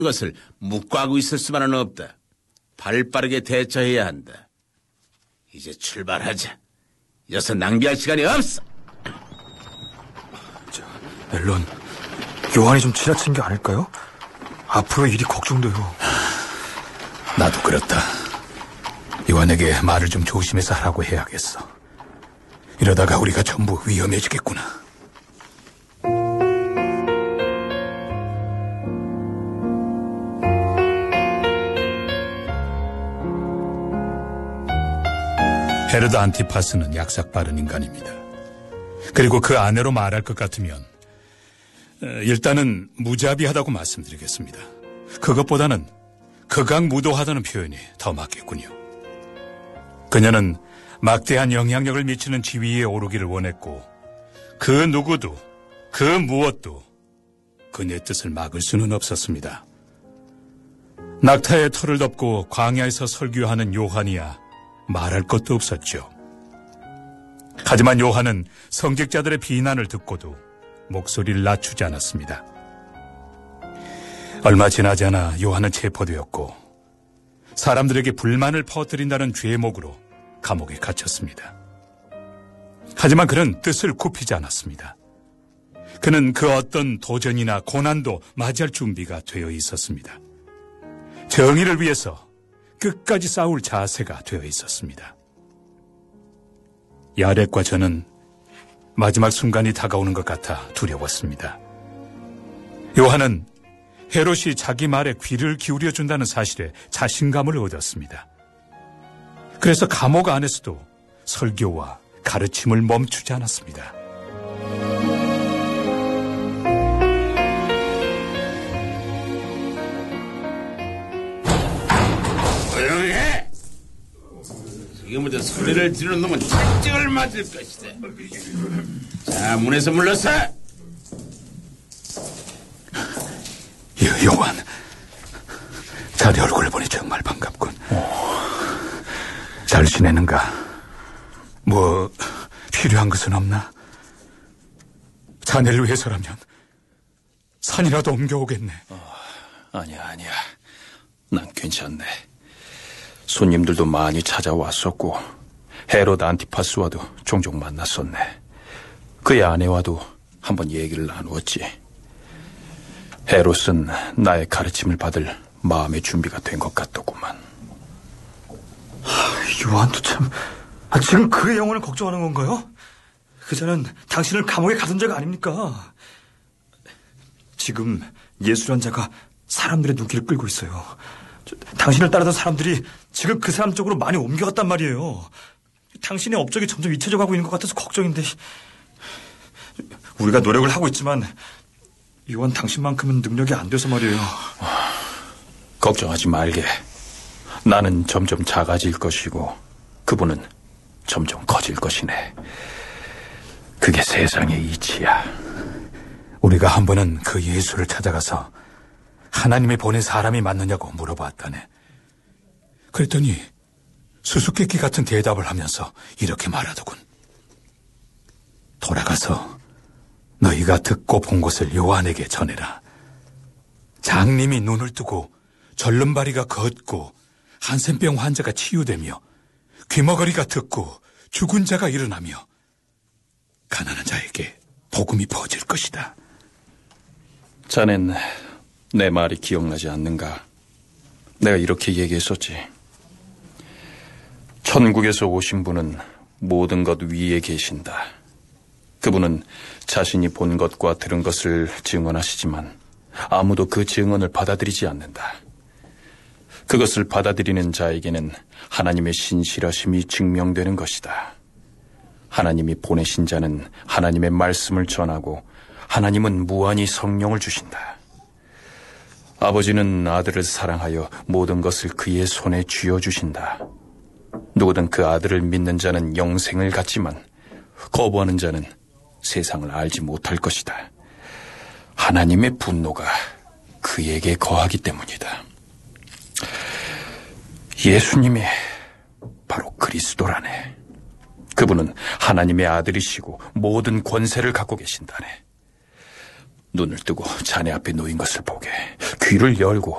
이것을 묵과하고 있을 수만은 없다. 발빠르게 대처해야 한다. 이제 출발하자. 이어서 낭비할 시간이 없어. 앨런, 요한이 좀 지나친 게 아닐까요? 앞으로 일이 걱정돼요. 나도 그렇다. 요한에게 말을 좀 조심해서 하라고 해야겠어. 이러다가 우리가 전부 위험해지겠구나. 헤로드 안티파스는 약삭 빠른 인간입니다. 그리고 그 아내로 말할 것 같으면 일단은 무자비하다고 말씀드리겠습니다. 그것보다는 극악무도하다는 표현이 더 맞겠군요. 그녀는 막대한 영향력을 미치는 지위에 오르기를 원했고 그 누구도 그 무엇도 그녀의 뜻을 막을 수는 없었습니다. 낙타의 털을 덮고 광야에서 설교하는 요한이야 말할 것도 없었죠. 하지만 요한은 성직자들의 비난을 듣고도 목소리를 낮추지 않았습니다. 얼마 지나지 않아 요한은 체포되었고 사람들에게 불만을 퍼뜨린다는 죄목으로 감옥에 갇혔습니다. 하지만 그는 뜻을 굽히지 않았습니다. 그는 그 어떤 도전이나 고난도 맞이할 준비가 되어 있었습니다. 정의를 위해서 끝까지 싸울 자세가 되어 있었습니다. 야렛과 저는 마지막 순간이 다가오는 것 같아 두려웠습니다. 요한은 헤롯이 자기 말에 귀를 기울여준다는 사실에 자신감을 얻었습니다. 그래서 감옥 안에서도 설교와 가르침을 멈추지 않았습니다. 조용해! 지금부터 소리를 지르는 놈은 책정을 맞을 것이다. 자, 문에서 물러서! 요한, 자네 얼굴을 보니 정말 반갑군. 잘 지내는가? 뭐 필요한 것은 없나? 자네를 위해서라면 산이라도 옮겨오겠네. 아니야. 난 괜찮네. 손님들도 많이 찾아왔었고 헤롯 안티파스와도 종종 만났었네. 그의 아내와도 한번 얘기를 나누었지. 헤롯은 나의 가르침을 받을 마음의 준비가 된 것 같더구만. 요한도 참, 지금 그의 영혼을 걱정하는 건가요? 그자는 당신을 감옥에 가둔 자가 아닙니까? 지금 예수란 자가 사람들의 눈길을 끌고 있어요. 당신을 따르던 사람들이 지금 그 사람 쪽으로 많이 옮겨갔단 말이에요. 당신의 업적이 점점 잊혀져 가고 있는 것 같아서 걱정인데, 우리가 노력을 하고 있지만 요한 당신만큼은 능력이 안 돼서 말이에요. 걱정하지 말게. 나는 점점 작아질 것이고 그분은 점점 커질 것이네. 그게 세상의 이치야. 우리가 한 번은 그 예수를 찾아가서 하나님이 보낸 사람이 맞느냐고 물어봤다네. 그랬더니 수수께끼 같은 대답을 하면서 이렇게 말하더군. 돌아가서 너희가 듣고 본 것을 요한에게 전해라. 장님이 눈을 뜨고 절름발이가 걷고 한센병 환자가 치유되며 귀머거리가 듣고 죽은 자가 일어나며 가난한 자에게 복음이 퍼질 것이다. 자넨 내 말이 기억나지 않는가? 내가 이렇게 얘기했었지. 천국에서 오신 분은 모든 것 위에 계신다. 그분은 자신이 본 것과 들은 것을 증언하시지만 아무도 그 증언을 받아들이지 않는다. 그것을 받아들이는 자에게는 하나님의 신실하심이 증명되는 것이다. 하나님이 보내신 자는 하나님의 말씀을 전하고 하나님은 무한히 성령을 주신다. 아버지는 아들을 사랑하여 모든 것을 그의 손에 쥐어주신다. 누구든 그 아들을 믿는 자는 영생을 갖지만 거부하는 자는 세상을 알지 못할 것이다. 하나님의 분노가 그에게 거하기 때문이다. 예수님이 바로 그리스도라네. 그분은 하나님의 아들이시고 모든 권세를 갖고 계신다네. 눈을 뜨고 자네 앞에 놓인 것을 보게 귀를 열고